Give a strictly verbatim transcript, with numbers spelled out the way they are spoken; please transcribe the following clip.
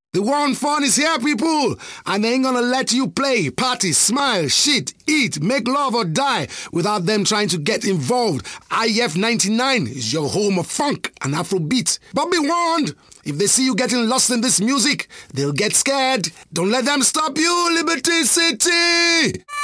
The one fun is here, people, and they ain't gonna let you play, party, smile, shit, eat, make love or die without them trying to get involved. I F ninety-nine is your home of funk and Afrobeat. But be warned, if they see you getting lost in this music, they'll get scared. Don't let them stop you, Liberty City!